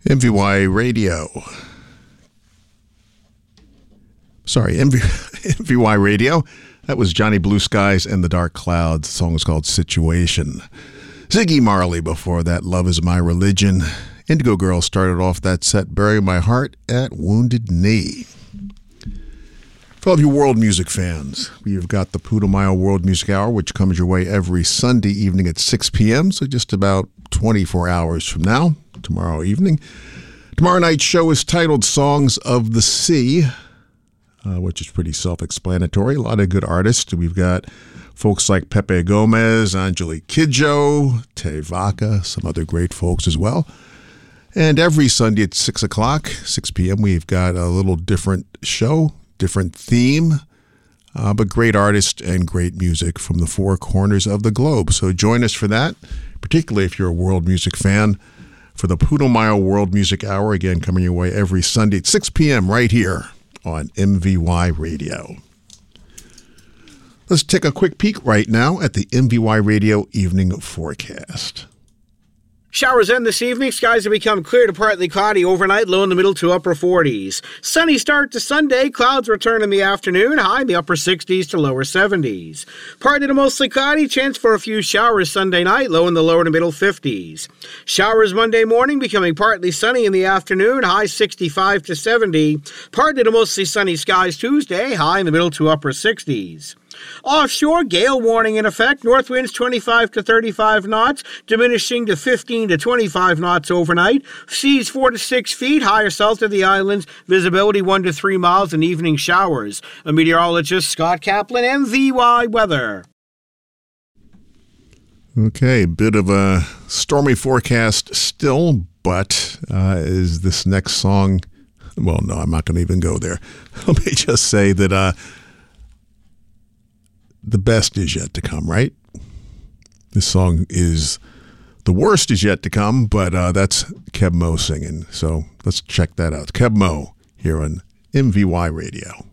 MVY Radio. MVY Radio. That was Johnny Blue Skies and the Dark Clouds. The song was called Situation. Ziggy Marley before that, Love Is My Religion. Indigo Girls started off that set, Bury My Heart at Wounded Knee. For all of you world music fans, we've got the Putumayo World Music Hour, which comes your way every Sunday evening at 6 p.m., so just about 24 hours from now, tomorrow evening. Tomorrow night's show is titled Songs of the Sea, which is pretty self-explanatory. A lot of good artists. We've got folks like Pepe Gomez, Angelique Kidjo, Te Vaca, some other great folks as well. And every Sunday at 6 p.m., we've got a little different show, different theme, but great artists and great music from the four corners of the globe. So join us for that, particularly if you're a world music fan, for the Putumayo World Music Hour, again, coming your way every Sunday at 6 p.m. right here on MVY Radio. Let's take a quick peek right now at the MVY Radio Evening Forecast. Showers end this evening. Skies have become clear to partly cloudy overnight, low in the middle to upper 40s. Sunny start to Sunday. Clouds return in the afternoon, high in the upper 60s to lower 70s. Partly to mostly cloudy, chance for a few showers Sunday night, low in the lower to middle 50s. Showers Monday morning, becoming partly sunny in the afternoon, high 65 to 70. Partly to mostly sunny skies Tuesday, high in the middle to upper 60s. Offshore, gale warning in effect. North winds 25 to 35 knots, diminishing to 15 to 25 knots overnight. Seas 4 to 6 feet, higher south of the islands. Visibility 1 to 3 miles and evening showers. A meteorologist, Scott Kaplan, MVY Weather. Okay, bit of a stormy forecast still, but is this next song... Well, no, I'm not going to even go there. Let me just say that... the best is yet to come, right? This song is the worst is yet to come, but that's Keb Mo singing. So let's check that out. Keb Mo here on MVY Radio.